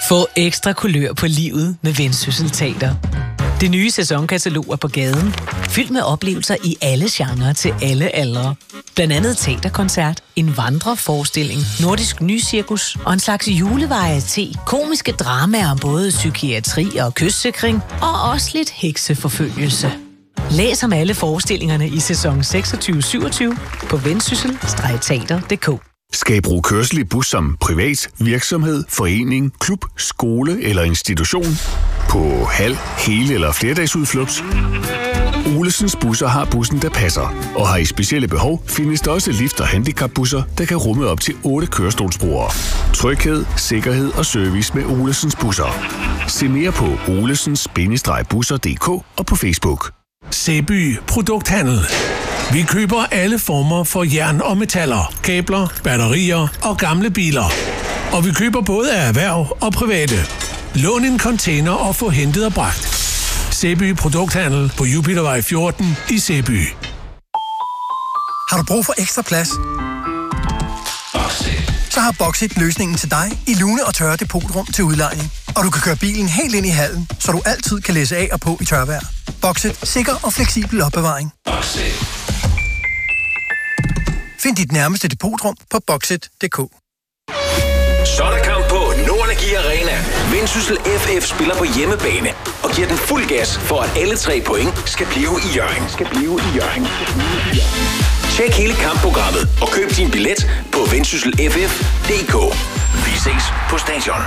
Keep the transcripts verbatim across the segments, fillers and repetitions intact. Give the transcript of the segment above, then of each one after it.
Få ekstra kulør på livet med Vendsyssel Teater. Det nye sæsonkatalog er på gaden, fyldt med oplevelser i alle genrer til alle aldre. Blandt andet teaterkoncert, en vandreforestilling, nordisk nycirkus og en slags julevarieté, komiske dramaer om både psykiatri og kystsikring, og også lidt hekseforfølgelse. Læs om alle forestillingerne i sæson seksogtyve syvogtyve på vendsyssel teater punktum d k. Skal I bruge kørsel i bus som privat, virksomhed, forening, klub, skole eller institution? På halv, hele eller flerdagsudflugt? Olesens Busser har bussen, der passer. Og har I specielle behov, findes der også lift- og handicapbusser, der kan rumme op til otte kørestolsbrugere. Tryghed, sikkerhed og service med Olesens Busser. Se mere på olesens bindestreg busser punktum d k og på Facebook. Sæby Produkthandel. Vi køber alle former for jern og metaller, kabler, batterier og gamle biler. Og vi køber både af erhverv og private. Lån en container og få hentet og bragt. Sæby Produkthandel på Jupitervej fjorten i Sæby. Har du brug for ekstra plads? Så har Boxit løsningen til dig i lune- og tørre depotrum til udlejning. Og du kan køre bilen helt ind i hallen, så du altid kan læse af og på i tørvejr. Boxit. Sikker og fleksibel opbevaring. Find dit nærmeste depotrum på boxit punktum d k. Så er der kamp på Nord-Energi Arena. Vendsyssel F F spiller på hjemmebane og giver den fuld gas for, at alle tre point skal blive i Hjørring. Skal blive i Hjørring. Tjek hele kampprogrammet og køb din billet på vendsyssel f f punktum d k. Vi ses på stadion.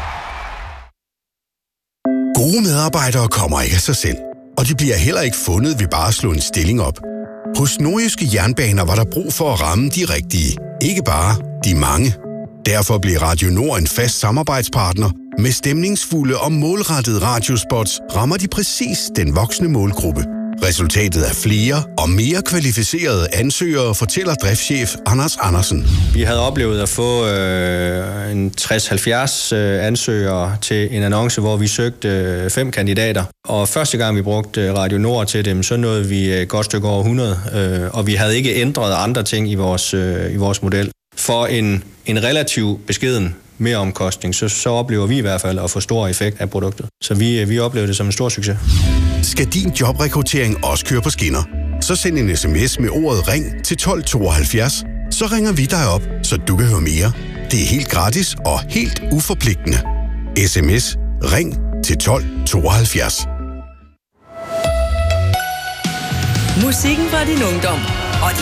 Gode medarbejdere kommer ikke af sig selv, og de bliver heller ikke fundet ved bare at slå en stilling op. Hos Nordjyske Jernbaner var der brug for at ramme de rigtige, ikke bare de mange. Derfor blev Radio Nord en fast samarbejdspartner. Med stemningsfulde og målrettede radiospots rammer de præcis den voksne målgruppe. Resultatet er flere og mere kvalificerede ansøgere, fortæller driftschef Anders Andersen. Vi havde oplevet at få øh, en tres til halvfjerds øh, ansøgere til en annonce, hvor vi søgte øh, fem kandidater. Og første gang vi brugte Radio Nord til dem, så nåede vi et godt stykke over hundrede, øh, og vi havde ikke ændret andre ting i vores, øh, i vores model. For en, en relativ beskeden meromkostning, så, så oplever vi i hvert fald at få stor effekt af produktet. Så vi, vi oplever det som en stor succes. Skal din jobrekruttering også køre på skinner? Så send en sms med ordet ring til tolv tooghalvfjerds. Så ringer vi dig op, så du kan høre mere. Det er helt gratis og helt uforpligtende. sms ring til tolv tooghalvfjerds. Musikken fra din ungdom